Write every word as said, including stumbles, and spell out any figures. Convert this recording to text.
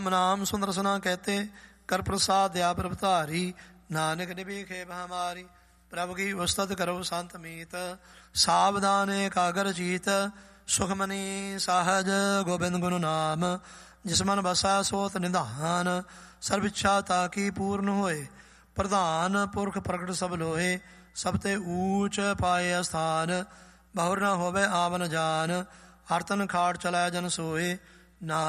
नाम सुंदर सुना कहते कर प्रसाद या प्रभुधारी नानक निभीखे हमारी। प्रभु की वस्तुत करो संत मीत सावधान एकाग्र जीत सुखमनी सहज गोविंद गुरु नाम जिस मन बसा सोत निधान सर्व इच्छा ताकि पूर्ण होए प्रधान पुरख प्रगट सब लोहे सब ते ऊंच पाए स्थान बहुर न होवे आवन जान हरतन खाड़ चलाय जन सोए ना